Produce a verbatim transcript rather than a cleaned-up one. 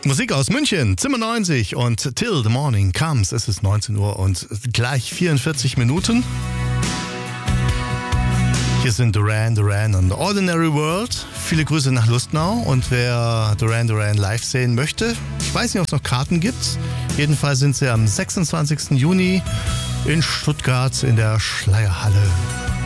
Musik aus München, Zimmer neunzig und Till the Morning Comes. Es ist neunzehn Uhr und gleich vierundvierzig Minuten. Hier sind Duran Duran und Ordinary World. Viele Grüße nach Lustenau und wer Duran Duran live sehen möchte, ich weiß nicht, ob es noch Karten gibt. Jedenfalls sind sie am sechsundzwanzigsten Juni in Stuttgart in der Schleierhalle.